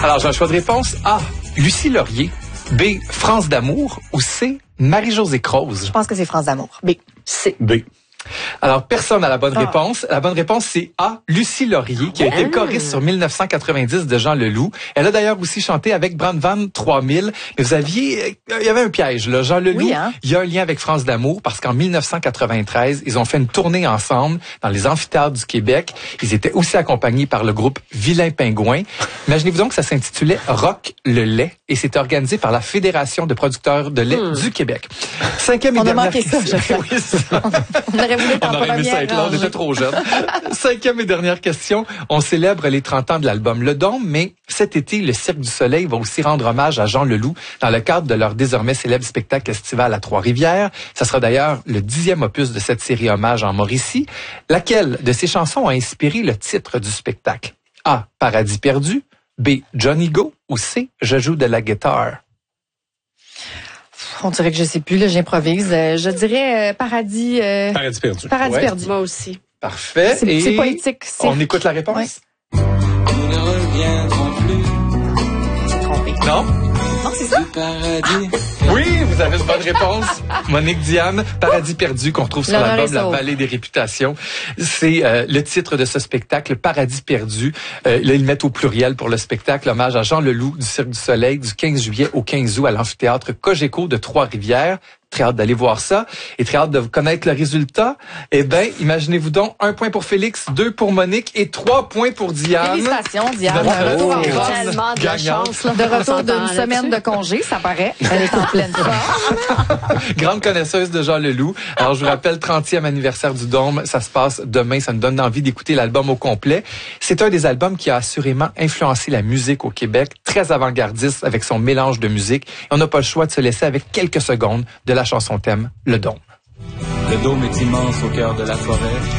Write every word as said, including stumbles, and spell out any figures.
Alors, j'ai un choix de réponse. A. Lucie Laurier. B. France d'amour. Ou C. Marie-Josée Croze. Je pense que c'est France d'amour. B. C. B. Alors, personne n'a la bonne Ah. réponse. La bonne réponse, c'est A. Lucie Laurier, qui a été choriste sur mille neuf cent quatre-vingt-dix de Jean Leloup. Elle a d'ailleurs aussi chanté avec Brandvan trois mille. Mais vous aviez, il y avait un piège, là. Jean Leloup, Oui, hein? il y a un lien avec France d'amour parce qu'en mille neuf cent quatre-vingt-treize, ils ont fait une tournée ensemble dans les amphithéâtres du Québec. Ils étaient aussi accompagnés par le groupe Vilain Pingouin. Imaginez-vous donc que ça s'intitulait Rock le lait et c'était organisé par la Fédération de producteurs de lait Hmm. du Québec. Cinquième et On a dernière manqué ça, question. je crois. Oui, c'est ça. On aurait voulu être On en aurait aimé ça première être là, on rangée. était trop jeunes. Cinquième et dernière question. On célèbre les trente ans de l'album Le Dôme, mais cet été, le Cirque du Soleil va aussi rendre hommage à Jean Leloup dans le cadre de leur désormais célèbre spectacle estival à Trois-Rivières. Ça sera d'ailleurs le dixième opus de cette série hommage en Mauricie. Laquelle de ces chansons a inspiré le titre du spectacle? A. Paradis perdu. B. Johnny Go. Ou C. Je joue de la guitare. On dirait que je sais plus, là, j'improvise. Euh, je dirais euh, Paradis... euh, Paradis perdu. Paradis Ouais. perdu. Moi aussi. Parfait. C'est Et c'est poétique. c'est- on écoute la réponse? Ouais. Nous ne reviendrons plus Trompé. Non? Non, c'est ça? du paradis. Oui, vous avez une bonne réponse. Monique Diane, Paradis perdu, qu'on retrouve sur L'honneur l'album est La sauf. Vallée des Réputations. C'est euh, le titre de ce spectacle, Paradis perdu. Euh, là, ils le mettent au pluriel pour le spectacle, hommage à Jean Leloup du Cirque du Soleil du quinze juillet au quinze août à l'amphithéâtre Cogeco de Trois-Rivières. Très hâte d'aller voir ça et très hâte de connaître le résultat. Eh bien, imaginez-vous donc, un point pour Félix, deux pour Monique et trois points pour Diane. Félicitations, Diane. Bravo. Un retour en Oh. force. Tellement de la gagnante. chance. Là, De on retour s'entend d'une là-dessus. semaine de congé, ça paraît. Elle est en pleine forme. Grande connaisseuse de Jean Leloup. Alors, je vous rappelle, trentième anniversaire du Dôme. Ça se passe demain. Ça nous donne envie d'écouter l'album au complet. C'est un des albums qui a assurément influencé la musique au Québec. Très avant-gardiste avec son mélange de musique. Et on n'a pas le choix de se laisser avec quelques secondes de la chanson thème, Le Dôme. Le dôme est immense au cœur de la forêt.